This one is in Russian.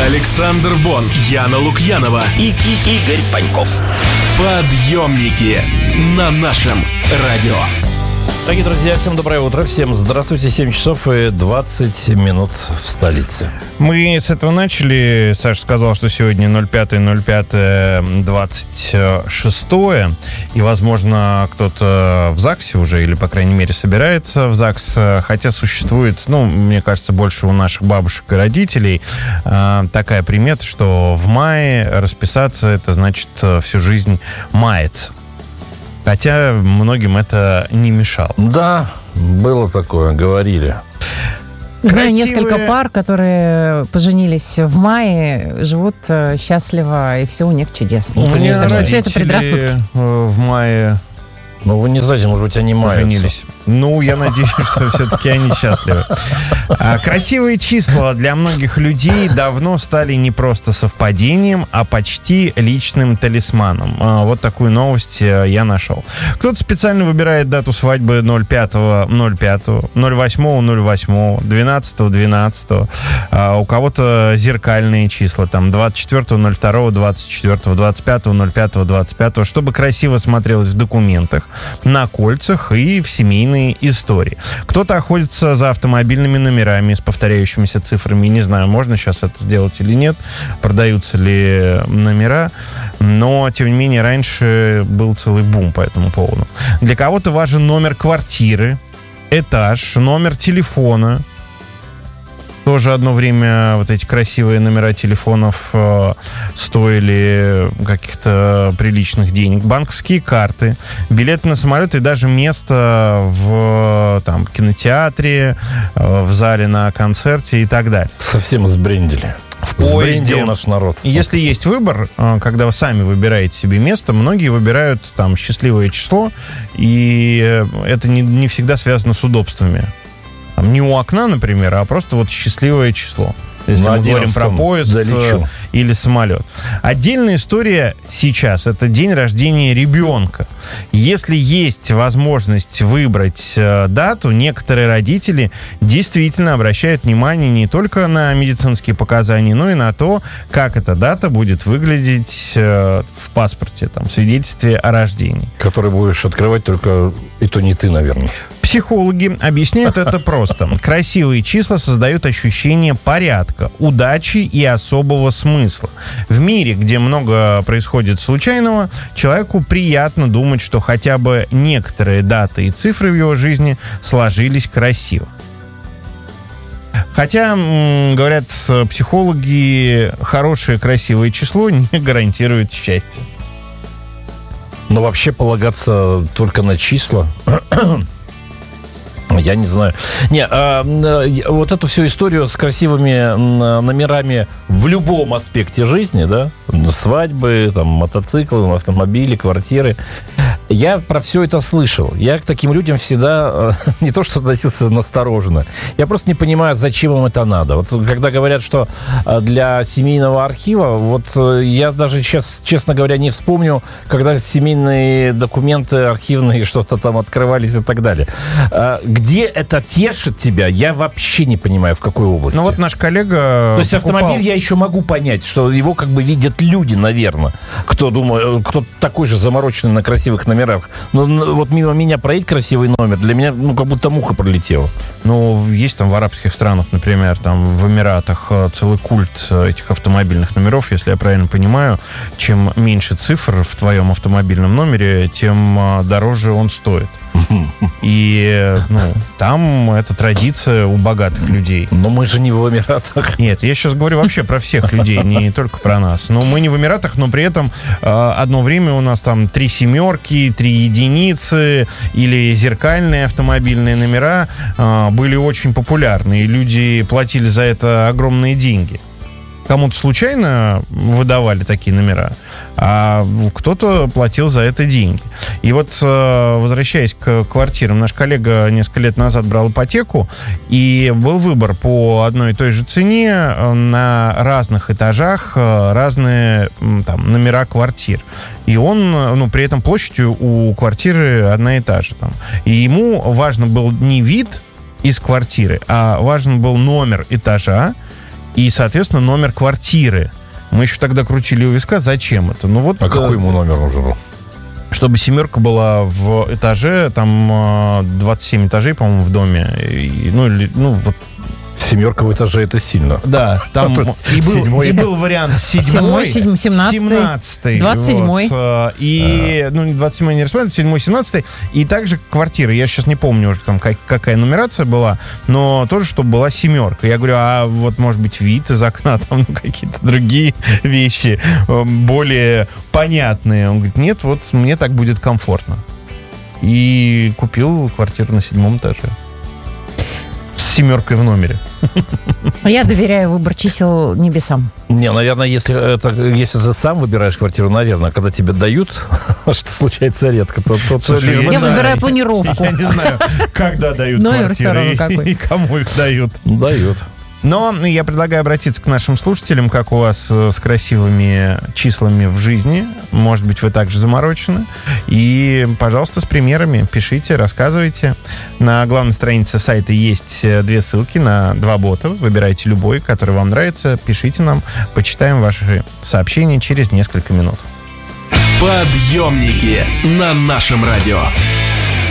Александр Бон, Яна Лукьянова и Игорь Паньков. Подъемники на нашем радио. Дорогие друзья, всем доброе утро. Всем здравствуйте. 7 часов и 20 минут в столице. Мы с этого начали. Саша сказал, что сегодня 05.05.26. И, возможно, кто-то в ЗАГСе уже, или, по крайней мере, собирается в ЗАГС. Хотя существует, мне кажется, больше у наших бабушек и родителей такая примета, что в мае расписаться — это значит всю жизнь маяться. Хотя многим это не мешало. Да, было такое, говорили. Знаю несколько пар, которые поженились в мае, живут счастливо, и все у них чудесно. Так что все это предрассудки. В мае... Вы не знаете, может быть, они поженились. Я надеюсь, что все-таки они счастливы. Красивые числа для многих людей давно стали не просто совпадением, а почти личным талисманом. Вот такую новость я нашел. Кто-то специально выбирает дату свадьбы 05.05, 08.08, 12.12. У кого-то зеркальные числа, там 24.02, 24, 25.05, 25, чтобы красиво смотрелось в документах, на кольцах и в семейной истории. Кто-то охотится за автомобильными номерами с повторяющимися цифрами. Не знаю, можно сейчас это сделать или нет, продаются ли номера, но, тем не менее, раньше был целый бум по этому поводу. Для кого-то важен номер квартиры, этаж, номер телефона. Тоже одно время вот эти красивые номера телефонов стоили каких-то приличных денег. Банковские карты, билеты на самолет и даже место в кинотеатре, в зале на концерте и так далее. Совсем сбрендили. Сбрендил наш народ. Если есть выбор, когда вы сами выбираете себе место, многие выбирают счастливое число, и это не всегда связано с удобствами. Не у окна, например, а просто счастливое число. Если мы говорим про поезд или самолет. Отдельная история сейчас — это день рождения ребенка. Если есть возможность выбрать дату, некоторые родители действительно обращают внимание не только на медицинские показания, но и на то, как эта дата будет выглядеть в паспорте, в свидетельстве о рождении. Который будешь открывать только и то не ты, наверное. Психологи объясняют это просто. Красивые числа создают ощущение порядка, удачи и особого смысла. В мире, где много происходит случайного, человеку приятно думать, что хотя бы некоторые даты и цифры в его жизни сложились красиво. Хотя, говорят психологи, хорошее красивое число не гарантирует счастье. Но вообще полагаться только на числа... Я не знаю. Вот эту всю историю с красивыми номерами в любом аспекте жизни, да, свадьбы, мотоциклы, автомобили, квартиры, я про все это слышал. Я к таким людям всегда не то что относился настороженно. Я просто не понимаю, зачем им это надо. Вот когда говорят, что для семейного архива, я даже сейчас, честно говоря, не вспомню, когда семейные документы архивные что-то там открывались и так далее. Где это тешит тебя, я вообще не понимаю, в какой области. Наш коллега... То есть автомобиль я еще могу понять, что его видят люди, наверное. Кто такой же замороченный на красивых номерах. Но мимо меня проедет красивый номер, для меня, как будто муха пролетела. Есть в арабских странах, например, в Эмиратах целый культ этих автомобильных номеров, если я правильно понимаю. Чем меньше цифр в твоем автомобильном номере, тем дороже он стоит. И, там это традиция у богатых людей. Но мы же не в Эмиратах. Нет, я сейчас говорю вообще про всех людей, не только про нас. Мы не в Эмиратах, но при этом одно время у нас 3 семерки, 3 единицы или зеркальные автомобильные номера были очень популярны, и люди платили за это огромные деньги. Кому-то случайно выдавали такие номера, а кто-то платил за это деньги. И возвращаясь к квартирам, наш коллега несколько лет назад брал ипотеку, и был выбор по одной и той же цене на разных этажах, разные номера квартир. И он, при этом площадью у квартиры одна и та же. И ему важен был не вид из квартиры, а важен был номер этажа и, соответственно, номер квартиры. Мы еще тогда крутили у виска, зачем это? Ну, вот, какой ему номер нужен был? Чтобы 7 была в этаже, там 27 этажей, по-моему, в доме. Вот. 7 в этаже — это сильно. Да, там и был вариант 7, 17, 27. Вот, и, 27 не рассматривают, 7, 17. И также квартира. Я сейчас не помню уже, там, какая нумерация была, но тоже, чтобы была 7. Я говорю, а вот, может быть, вид из окна, там, какие-то другие вещи более понятные. Он говорит, нет, вот мне так будет комфортно. И купил квартиру на 7 этаже. 7 в номере. Я доверяю выбор чисел небесам. Не, наверное, если ты сам выбираешь квартиру, наверное, когда тебе дают, что случается редко, то я выбираю планировку. Я не знаю, когда дают квартиры и кому их дают. Дают. Но я предлагаю обратиться к нашим слушателям, как у вас с красивыми числами в жизни. Может быть, вы также заморочены. И, пожалуйста, с примерами пишите, рассказывайте. На главной странице сайта есть 2 ссылки на 2 бота. Выбирайте любой, который вам нравится. Пишите нам, почитаем ваши сообщения через несколько минут. Подъемники на нашем радио.